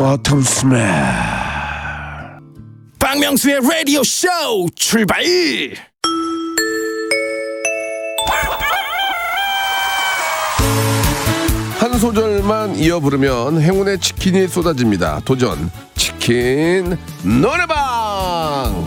autumn smell. 박명수의 라디오 쇼 출발! 한 소절만 이어 부르면 행운의 치킨이 쏟아집니다. 도전 치킨 노래방.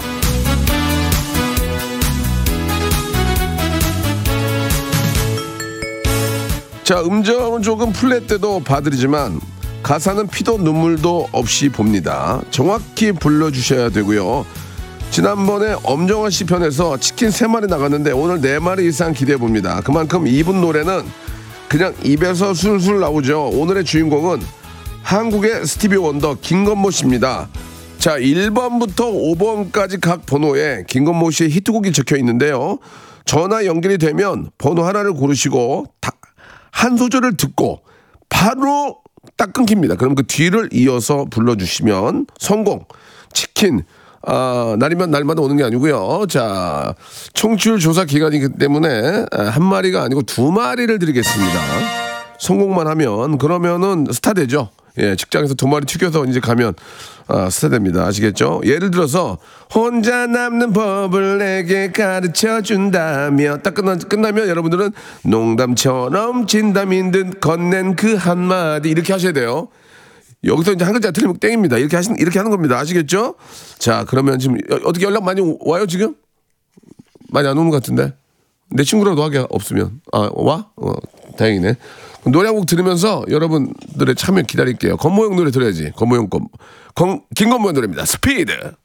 자, 음정은 조금 플랫돼도 봐드리지만 가사는 피도 눈물도 없이 봅니다. 정확히 불러주셔야 되고요. 지난번에 엄정화 씨 편에서 치킨 3마리 나갔는데 오늘 4마리 이상 기대해봅니다. 그만큼 이분 노래는 그냥 입에서 술술 나오죠. 오늘의 주인공은 한국의 스티비 원더 김건모 씨입니다. 자, 1번부터 5번까지 각 번호에 김건모 씨의 히트곡이 적혀 있는데요. 전화 연결이 되면 번호 하나를 고르시고 한 소절을 듣고 바로 딱 끊깁니다. 그럼 그 뒤를 이어서 불러주시면 성공. 치킨 날이면 날마다 오는 게 아니고요. 자, 청취율 조사 기간이기 때문에 한 마리가 아니고 2마리를 드리겠습니다. 성공만 하면 그러면은 스타 되죠. 예, 직장에서 2마리 튀겨서 이제 가면 스타 됩니다. 아시겠죠? 예를 들어서 혼자 남는 법을 내게 가르쳐 준다며 딱 끝나면 여러분들은 농담처럼 진담인 듯 건넨 그 한마디 이렇게 하셔야 돼요. 여기서 이제 한 글자 틀리면 땡입니다. 이렇게 하는 겁니다. 아시겠죠? 자, 그러면 지금 어떻게 연락 많이 와요, 지금? 많이 안 오는 것 같은데? 내 친구라도 하게 없으면. 와? 다행이네. 노래 한 곡 들으면서 여러분들의 참여 기다릴게요. 건모형 노래 들어야지. 건모형 김건모의 노래입니다. 스피드.